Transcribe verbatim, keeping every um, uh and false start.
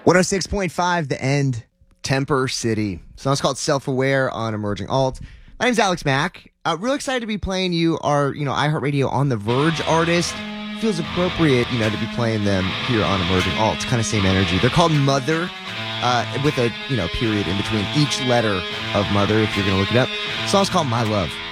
one oh six point five, The End, Temper City. Song's called Self-Aware on Emerging Alt. My name's Alex Mack. Uh, real excited to be playing you our, you know, iHeartRadio On the Verge artist. Feels appropriate, you know, to be playing them here on Emerging Alt. Kind of same energy. They're called Mother, uh, with a, you know, period in between each letter of Mother, if you're going to look it up. The song's called My Love.